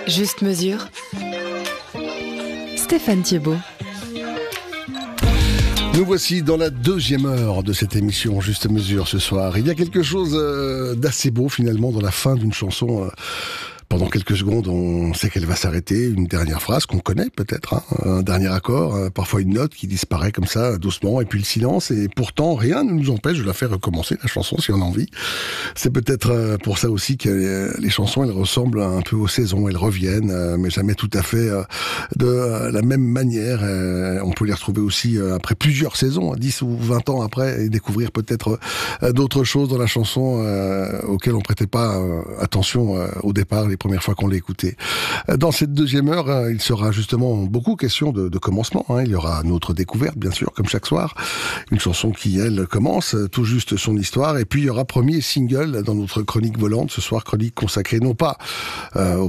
Juste mesure. Stéphane Thiebaud. Nous voici dans la deuxième heure de cette émission Juste Mesure ce soir. Il y a quelque chose d'assez beau finalement dans la fin d'une chanson. Pendant quelques secondes, on sait qu'elle va s'arrêter. Une dernière phrase qu'on connaît peut-être, un dernier accord, parfois une note qui disparaît comme ça doucement, et puis le silence. Et pourtant, rien ne nous empêche de la faire recommencer, la chanson, si on a envie. C'est peut-être pour ça aussi que les chansons, elles ressemblent un peu aux saisons. Elles reviennent, mais jamais tout à fait de la même manière. On peut les retrouver aussi après plusieurs saisons, 10 ou 20 ans après, et découvrir peut-être d'autres choses dans la chanson auxquelles on prêtait pas attention au départ, les premières fois qu'on l'a écouté. Dans cette deuxième heure, il sera justement beaucoup question de commencement. Il y aura notre découverte, bien sûr, comme chaque soir. Une chanson qui, elle, commence tout juste son histoire. Et puis, il y aura premier single dans notre chronique volante. Ce soir, chronique consacrée non pas au